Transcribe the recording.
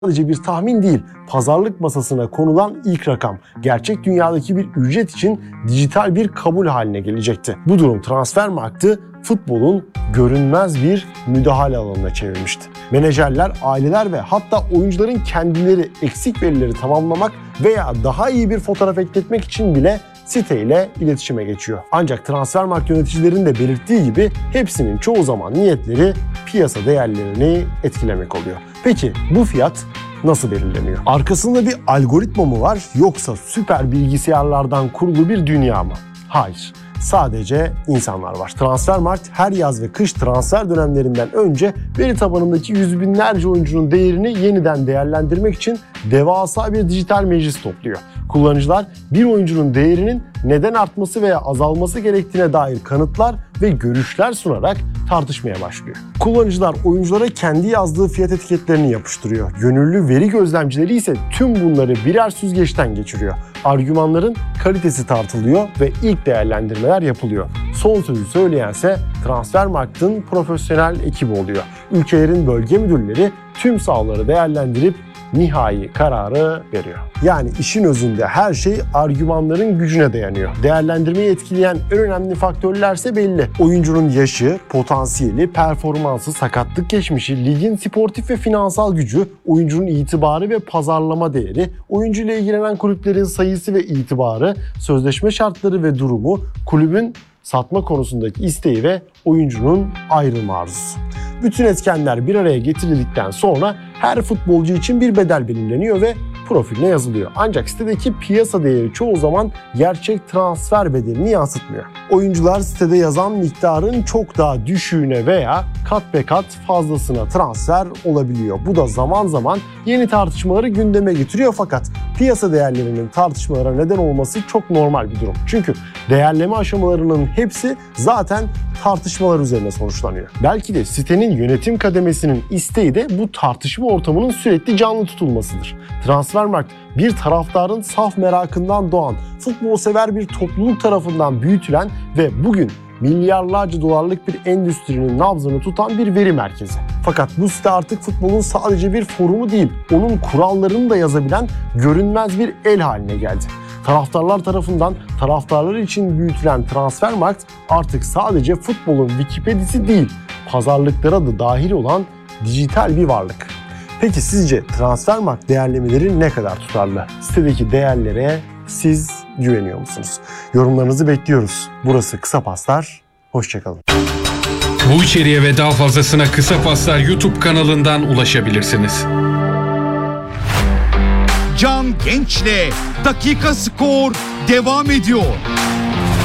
sadece bir tahmin değil, pazarlık masasına konulan ilk rakam. Gerçek dünyadaki bir ücret için dijital bir kabul haline gelecekti. Bu durum Transfermarkt'ı futbolun görünmez bir müdahale alanına çevirmişti. Menajerler, aileler ve hatta oyuncuların kendileri eksik verileri tamamlamak veya daha iyi bir fotoğraf ekletmek için bile siteyle iletişime geçiyor. Ancak Transfermarkt yöneticilerinin de belirttiği gibi hepsinin çoğu zaman niyetleri piyasa değerlerini etkilemek oluyor. Peki bu fiyat nasıl belirleniyor? Arkasında bir algoritma mı var yoksa süper bilgisayarlardan kurulu bir dünya mı? Hayır. Sadece insanlar var. Transfermarkt her yaz ve kış transfer dönemlerinden önce veri tabanındaki yüz binlerce oyuncunun değerini yeniden değerlendirmek için devasa bir dijital meclis topluyor. Kullanıcılar bir oyuncunun değerinin neden artması veya azalması gerektiğine dair kanıtlar ve görüşler sunarak tartışmaya başlıyor. Kullanıcılar oyunculara kendi yazdığı fiyat etiketlerini yapıştırıyor. Gönüllü veri gözlemcileri ise tüm bunları birer süzgeçten geçiriyor. Argümanların kalitesi tartılıyor ve ilk değerlendirmeler yapılıyor. Son sözü söyleyense Transfermarkt'ın profesyonel ekibi oluyor. Ülkelerin bölge müdürleri tüm sahaları değerlendirip nihai kararı veriyor. Yani işin özünde her şey argümanların gücüne dayanıyor. Değerlendirmeyi etkileyen en önemli faktörlerse belli. Oyuncunun yaşı, potansiyeli, performansı, sakatlık geçmişi, ligin sportif ve finansal gücü, oyuncunun itibarı ve pazarlama değeri, oyuncuyla ilgilenen kulüplerin sayısı ve itibarı, sözleşme şartları ve durumu, kulübün satma konusundaki isteği ve oyuncunun ayrılma arzusu. Bütün etkenler bir araya getirildikten sonra her futbolcu için bir bedel belirleniyor ve profiline yazılıyor. Ancak sitedeki piyasa değeri çoğu zaman gerçek transfer bedelini yansıtmıyor. Oyuncular sitede yazan miktarın çok daha düşüğüne veya kat be kat fazlasına transfer olabiliyor. Bu da zaman zaman yeni tartışmaları gündeme getiriyor fakat piyasa değerlerinin tartışmalara neden olması çok normal bir durum. Çünkü değerleme aşamalarının hepsi zaten tartışmalar üzerine sonuçlanıyor. Belki de sitenin yönetim kademesinin isteği de bu tartışma ortamının sürekli canlı tutulmasıdır. Transfermarkt bir taraftarın saf merakından doğan, futbol sever bir topluluk tarafından büyütülen ve bugün milyarlarca dolarlık bir endüstrinin nabzını tutan bir veri merkezi. Fakat bu site artık futbolun sadece bir forumu değil, onun kurallarını da yazabilen görünmez bir el haline geldi. Taraftarlar tarafından taraftarlar için büyütülen Transfermarkt artık sadece futbolun Wikipedia'sı değil, pazarlıklara da dahil olan dijital bir varlık. Peki sizce Transfermarkt değerlemeleri ne kadar tutarlı? Sitedeki değerlere siz güveniyor musunuz? Yorumlarınızı bekliyoruz. Burası Kısa Paslar. Hoşça kalın. Bu içeriğe ve daha fazlasına Kısa Paslar YouTube kanalından ulaşabilirsiniz. Can Genç'le Dakika Skor devam ediyor.